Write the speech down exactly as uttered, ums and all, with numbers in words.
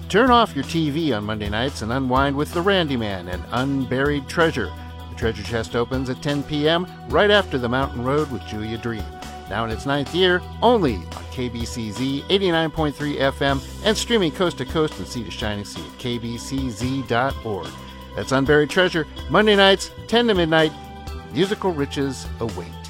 Turn off your T V on Monday nights and unwind with The Randy Man and Unburied Treasure. The treasure chest opens at ten p.m. right after The Mountain Road with Julia Dream. Now in its ninth year, only on K B C Z eighty-nine point three F M and streaming coast to coast and sea to shining sea at k b c z dot org. That's Unburied Treasure, Monday nights, ten to midnight. Musical riches await.